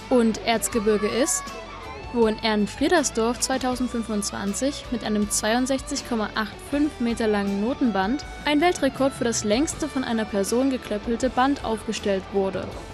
Und Erzgebirge ist, wo in Ehrenfriedersdorf 2025 mit einem 62,85 Meter langen Notenband ein Weltrekord für das längste von einer Person geklöppelte Band aufgestellt wurde.